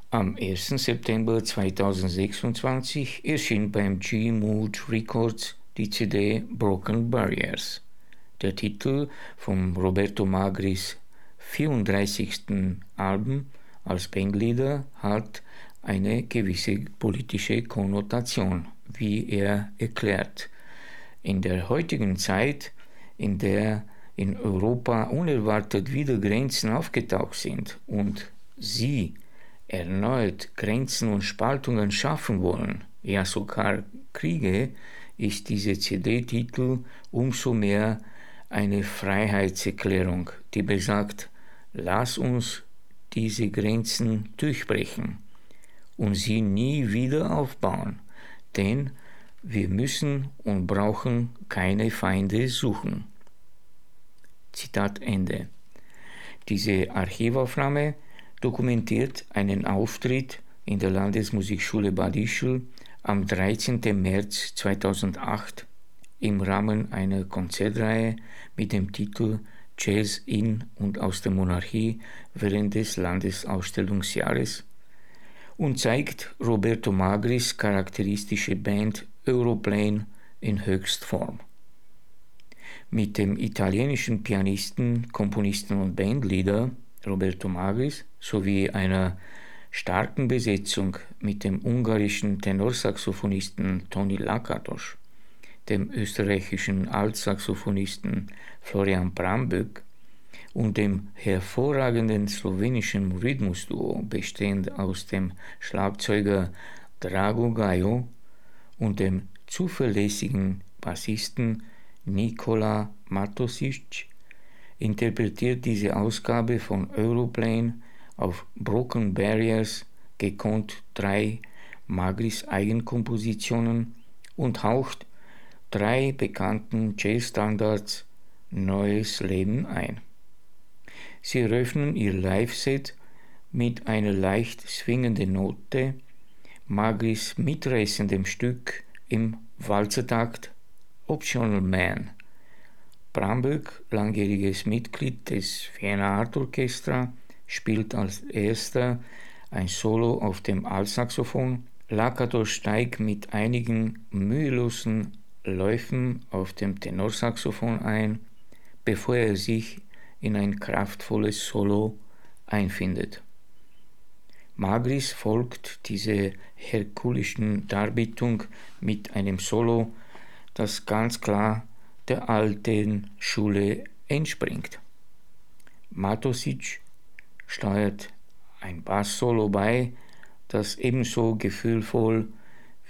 Am 1. September 2026 erschien beim G-Mood Records die CD Broken Barriers. Der Titel von Roberto Magris 34. Album als Bandleader hat eine gewisse politische Konnotation, wie er erklärt. In der heutigen Zeit, in der in Europa unerwartet wieder Grenzen aufgetaucht sind und sie erneut Grenzen und Spaltungen schaffen wollen, ja sogar Kriege, ist dieser CD-Titel umso mehr eine Freiheitserklärung, die besagt, lass uns diese Grenzen durchbrechen und sie nie wieder aufbauen, denn wir müssen und brauchen keine Feinde suchen. Zitat Ende. Diese Archivaufnahme dokumentiert einen Auftritt in der Landesmusikschule Bad Ischl am 13. März 2008 im Rahmen einer Konzertreihe mit dem Titel Jazz in und aus der Monarchie während des Landesausstellungsjahres und zeigt Roberto Magris' charakteristische Band Europlane in Höchstform. Mit dem italienischen Pianisten, Komponisten und Bandleader Roberto Magris sowie einer starken Besetzung mit dem ungarischen Tenorsaxophonisten Toni Lakatos, dem österreichischen Altsaxophonisten Florian Bramböck und dem hervorragenden slowenischen Rhythmusduo bestehend aus dem Schlagzeuger Drago Gajo und dem zuverlässigen Bassisten Nikola Matosic interpretiert diese Ausgabe von Europlane auf Broken Barriers gekonnt 3 Magris Eigenkompositionen und haucht 3 bekannten Jazzstandards neues Leben ein. Sie eröffnen ihr Live-Set mit einer leicht swingenden Note, Magris mitreißendem Stück im Walzertakt Optional Man. Bramböck, langjähriges Mitglied des Vienna Art Orchestra, spielt als erster ein Solo auf dem Altsaxophon. Lakatos steigt mit einigen mühelosen Läufen auf dem Tenorsaxophon ein, bevor er sich in ein kraftvolles Solo einfindet. Magris folgt dieser herkulischen Darbietung mit einem Solo, das ganz klar der alten Schule entspringt. Matosic steuert ein Bass-Solo bei, das ebenso gefühlvoll